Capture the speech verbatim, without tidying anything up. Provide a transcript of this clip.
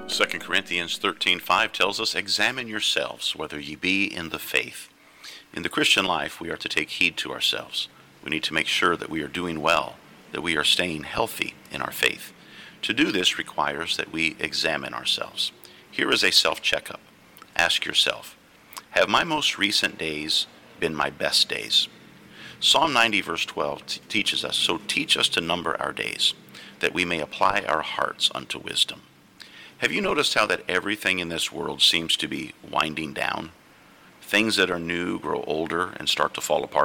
Second Corinthians thirteen five tells us, "Examine yourselves, whether ye be in the faith." In the Christian life, we are to take heed to ourselves. We need to make sure that we are doing well, that we are staying healthy in our faith. To do this requires that we examine ourselves. Here is a self-checkup. Ask yourself, have my most recent days been my best days? Psalm ninety verse twelve t- teaches us, "So teach us to number our days, that we may apply our hearts unto wisdom." Have you noticed how that everything in this world seems to be winding down? Things that are new grow older and start to fall apart.